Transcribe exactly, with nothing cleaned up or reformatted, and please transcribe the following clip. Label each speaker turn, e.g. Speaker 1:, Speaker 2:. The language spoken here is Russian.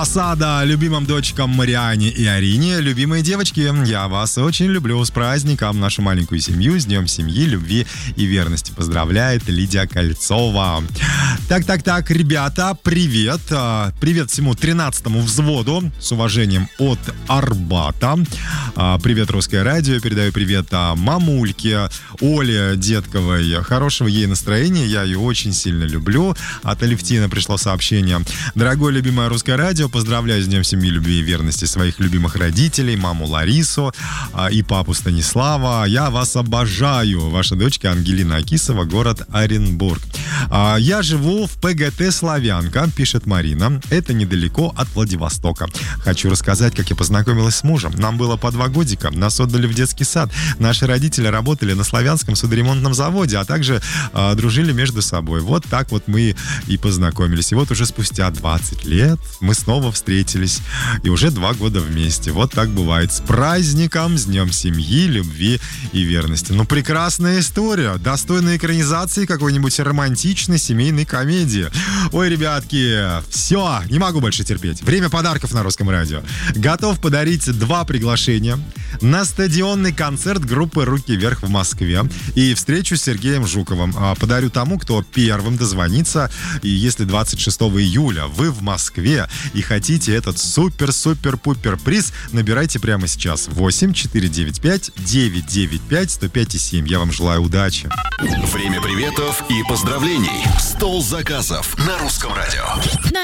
Speaker 1: Осада любимым дочкам Мариане и Арине. Любимые девочки, я вас очень люблю. С праздником нашу маленькую семью. С Днем семьи, любви и верности. Поздравляет Лидия Кольцова. Так-так-так, ребята, привет. Привет всему тринадцатому взводу. С уважением от Арбата. Привет, Русское радио. Передаю привет мамульке Оле Детковой. Хорошего ей настроения. Я ее очень сильно люблю. От Алевтины пришло сообщение. Дорогое любимое Русское радио, поздравляю с Днем семьи, любви и верности своих любимых родителей, маму Ларису а, и папу Станислава. Я вас обожаю. Ваша дочка Ангелина Акисова, город Оренбург. А, я живу в ПГТ «Славянка», пишет Марина. Это недалеко от Владивостока. Хочу рассказать, как я познакомилась с мужем. Нам было по два годика. Нас отдали в детский сад. Наши родители работали на Славянском судоремонтном заводе, а также а, дружили между собой. Вот так вот мы и познакомились. И вот уже спустя двадцать лет мы снова встретились. И уже два года вместе. Вот так бывает. С праздником, с Днем семьи, любви и верности. Ну, прекрасная история. Достойная экранизации какой-нибудь романтичной семейной комедии. Ой, ребятки, все, не могу больше терпеть. Время подарков на Русском радио. Готов подарить два приглашения на стадионный концерт группы «Руки вверх» в Москве и встречу с Сергеем Жуковым. Подарю тому, кто первым дозвонится. И если двадцать шестого июля вы в Москве и хотите этот супер-супер-пупер приз, набирайте прямо сейчас восемь четыре девять пять девять девять пять сто пять семь. Я вам желаю удачи.
Speaker 2: Время приветов и поздравлений. Стол заказов на Русском радио.